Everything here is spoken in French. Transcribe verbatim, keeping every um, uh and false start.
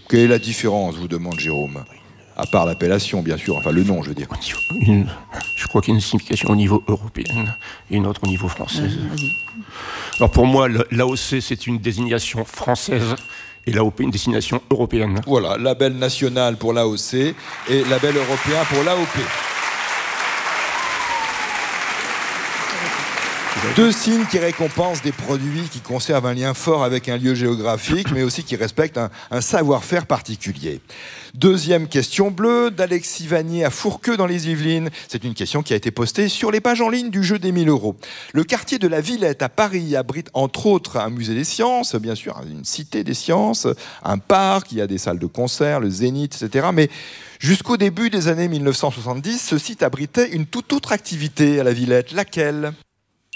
Quelle est la différence, vous demande Jérôme? À part l'appellation, bien sûr, enfin le nom, je veux dire. Une, je crois qu'il y a une signification au niveau européen et une autre au niveau français. Vas-y. Alors pour moi, l'A O C, c'est une désignation française et l'A O P, une désignation européenne. Voilà, label national pour l'A O C et label européen pour l'A O P. Deux signes qui récompensent des produits qui conservent un lien fort avec un lieu géographique, mais aussi qui respectent un, un savoir-faire particulier. Deuxième question bleue d'Alexis Vanier à Fourqueux dans les Yvelines. C'est une question qui a été postée sur les pages en ligne du jeu des mille euros. Le quartier de la Villette à Paris abrite entre autres un musée des sciences, bien sûr, une cité des sciences, un parc, il y a des salles de concert, le Zénith, et cetera. Mais jusqu'au début des années mille neuf cent soixante-dix, ce site abritait une toute autre activité à la Villette. Laquelle ?